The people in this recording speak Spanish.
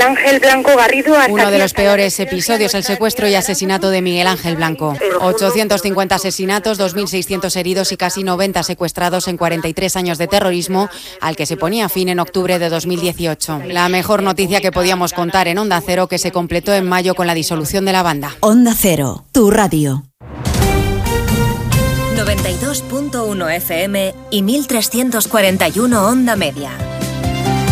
Ángel Blanco Garrido. Uno de los peores episodios, el secuestro y asesinato de Miguel Ángel Blanco. 850 asesinatos, 2.600 heridos y casi 90 secuestrados en 43 años de terrorismo, al que se ponía fin en octubre de 2018. La mejor noticia que podíamos contar en Onda Cero, que se completó en mayo con la disolución de la banda. Onda Cero, tu radio. 92.1 FM y 1341 Onda Media.